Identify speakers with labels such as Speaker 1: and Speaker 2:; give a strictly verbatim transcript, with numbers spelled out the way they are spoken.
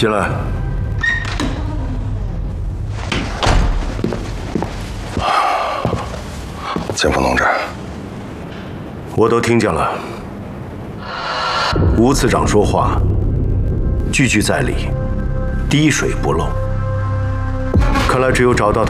Speaker 1: 进来。
Speaker 2: 建峰同志，
Speaker 1: 我都听见了。吴次长说话句句在理，滴水不漏。看来只有找到他。